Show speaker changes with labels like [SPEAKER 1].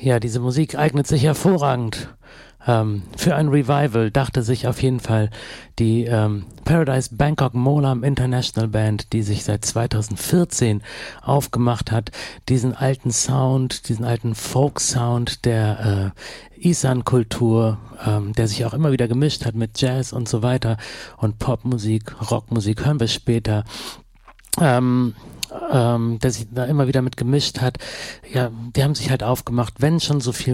[SPEAKER 1] Ja, diese Musik eignet sich hervorragend für ein Revival, dachte sich auf jeden Fall die Paradise Bangkok Molam International Band, die sich seit 2014 aufgemacht hat, diesen alten Sound, diesen alten Folk-Sound der Isan-Kultur, der sich auch immer wieder gemischt hat mit Jazz und so weiter und Popmusik, Rockmusik, hören wir später. Der sich da immer wieder mit gemischt hat. Ja, die haben sich halt aufgemacht, wenn schon so viel